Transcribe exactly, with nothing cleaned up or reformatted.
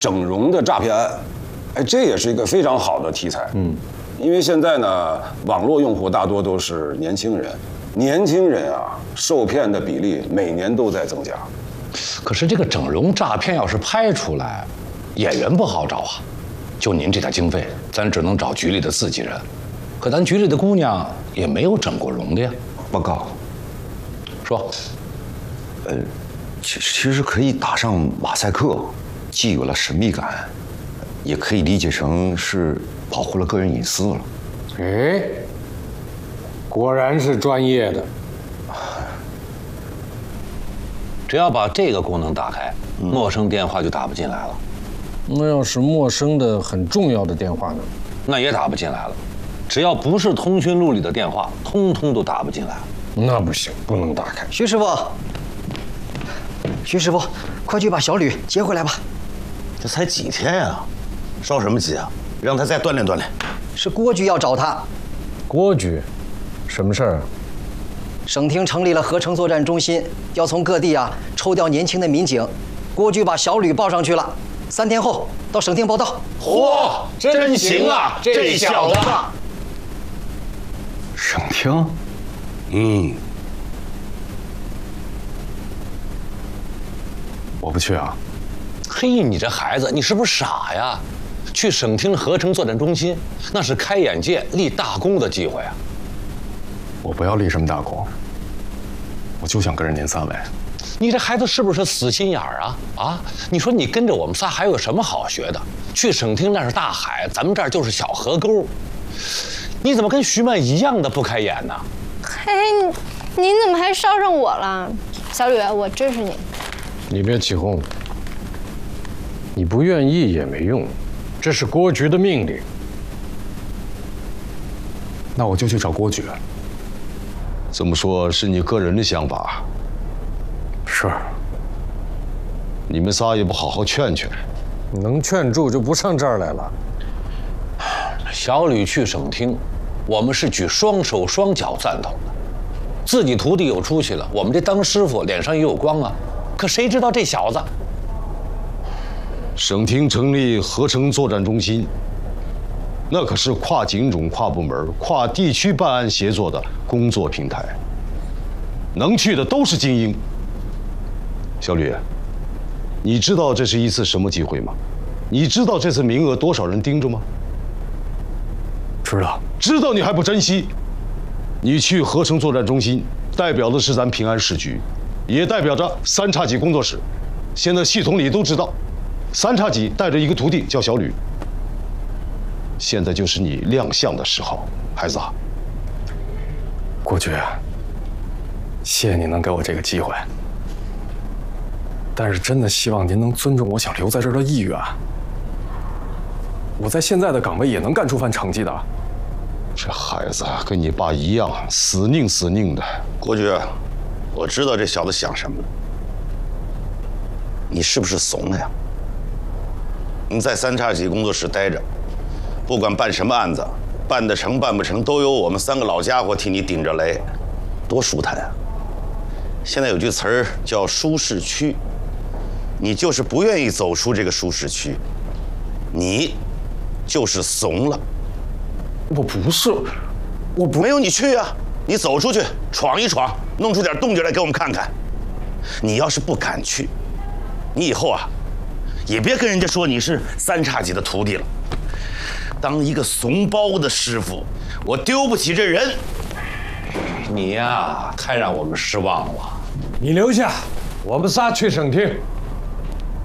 整容的诈骗案，哎，这也是一个非常好的题材。嗯，因为现在呢，网络用户大多都是年轻人，年轻人啊，受骗的比例每年都在增加。 可是这个整容诈骗要是拍出来，演员不好找啊。就您这点经费，咱只能找局里的自己人。可咱局里的姑娘也没有整过容的呀。 报告， 说， 呃，其其实可以打上马赛克，既有了神秘感，也可以理解成是保护了个人隐私了。 哎，果然是专业的。 只要把这个功能打开，陌生电话就打不进来了。 那要是陌生的很重要的电话呢？ 那也打不进来了。只要不是通讯录里的电话，通通都打不进来。 那不行，不能打开。 徐师傅，徐师傅，快去把小吕接回来吧。 这才几天呀、啊，着什么急啊？让他再锻炼锻炼。 是郭局要找他。 郭局，什么事儿啊？ 省厅成立了合成作战中心，要从各地啊抽调年轻的民警。郭局把小吕报上去了，三天后到省厅报道。 嚯，真行啊，这小子！ 省厅？ 嗯， 我不去啊。 嘿，你这孩子，你是不是傻呀？去省厅合成作战中心，那是开眼界、立大功的机会啊！ 我不要立什么大功，我就想跟着您三位。 你这孩子是不是死心眼儿啊？啊！你说你跟着我们仨还有什么好学的？去省厅那是大海，咱们这儿就是小河沟。你怎么跟徐曼一样的不开眼呢？ 嘿，您怎么还捎上我了？小吕，我支持你。 你别起哄，你不愿意也没用，这是郭局的命令。 那我就去找郭局。 这么说，是你个人的想法。 是。 你们仨也不好好劝劝。 能劝住就不上这儿来了。 小吕去省厅，我们是举双手双脚赞同的。自己徒弟有出息了，我们这当师傅脸上也有光啊。可谁知道这小子？ 省厅成立合成作战中心，那可是跨警种、跨部门、跨地区办案协作的工作平台。能去的都是精英。小吕，你知道这是一次什么机会吗？你知道这次名额多少人盯着吗？ 知道。 知道你还不珍惜？你去合成作战中心，代表的是咱平安市局，也代表着三叉戟工作室。现在系统里都知道，三叉戟带着一个徒弟叫小吕。现在就是你亮相的时候，孩子。 郭局，谢谢你能给我这个机会，但是真的希望您能尊重我想留在这儿的意愿。我在现在的岗位也能干出番成绩的。 这孩子跟你爸一样，死拧死拧的。 郭局，我知道这小子想什么了。你是不是怂了呀？你在三叉戟工作室待着，不管办什么案子，办得成办不成，都由我们三个老家伙替你顶着雷，多舒坦啊！现在有句词儿叫舒适区，你就是不愿意走出这个舒适区，你就是怂了。 我不是，我不没有你去啊！你走出去闯一闯，弄出点动静来给我们看看。你要是不敢去，你以后啊，也别跟人家说你是三叉戟的徒弟了。当一个怂包的师傅，我丢不起这人。 你呀，太让我们失望了。 你留下，我们仨去省厅。